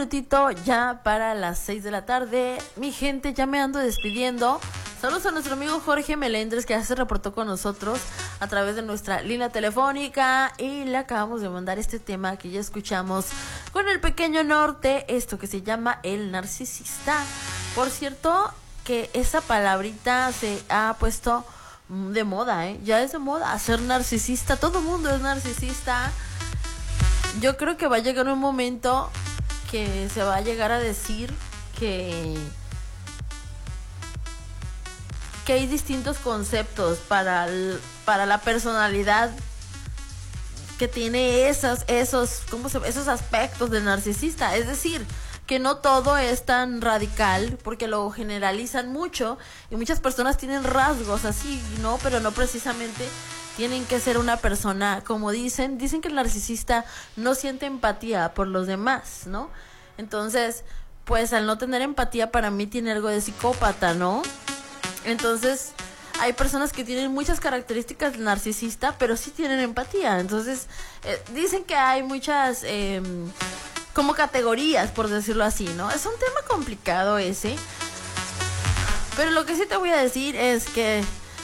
minutito ya para las 6 de la tarde. Mi gente, ya me ando despidiendo. Saludos a nuestro amigo Jorge Melendres, que ya se reportó con nosotros a través de nuestra línea telefónica y le acabamos de mandar este tema que ya escuchamos con el Pequeño Norte, esto que se llama El Narcisista. Por cierto, que esa palabrita se ha puesto de moda, ya es de moda ser narcisista. Todo el mundo es narcisista. Yo creo que va a llegar un momento que se va a llegar a decir que hay distintos conceptos para la personalidad que tiene esos aspectos del narcisista. Es decir, que no todo es tan radical, porque lo generalizan mucho y muchas personas tienen rasgos así, ¿no? Pero no precisamente tienen que ser una persona, como dicen que el narcisista no siente empatía por los demás, ¿no? Entonces, pues al no tener empatía, para mí tiene algo de psicópata, ¿no? Entonces, hay personas que tienen muchas características del narcisista, pero sí tienen empatía. Entonces, dicen que hay muchas como categorías, por decirlo así, ¿no? Es un tema complicado ese. Pero lo que sí te voy a decir es que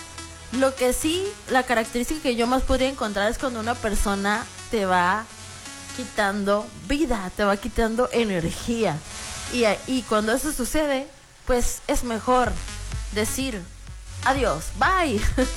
la característica que yo más podría encontrar es cuando una persona te va quitando vida, te va quitando energía. Y cuando eso sucede, pues es mejor decir adiós, bye.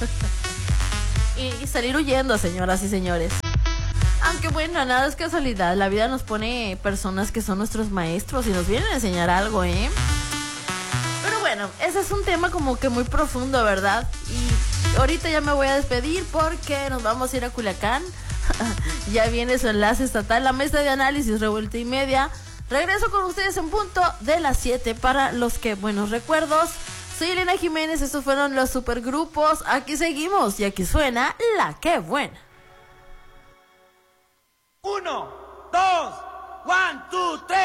y salir huyendo, señoras y señores. Aunque bueno, nada es casualidad. La vida nos pone personas que son nuestros maestros y nos vienen a enseñar algo, Pero bueno, ese es un tema como que muy profundo, ¿verdad? Y ahorita ya me voy a despedir porque nos vamos a ir a Culiacán. Ya viene su enlace estatal, la mesa de análisis revuelta y media. Regreso con ustedes en punto de las 7 para los que buenos recuerdos. Soy Elena Jiménez, estos fueron los supergrupos. Aquí seguimos y aquí suena La Que Buena. 1, 2, 1, 2, 3.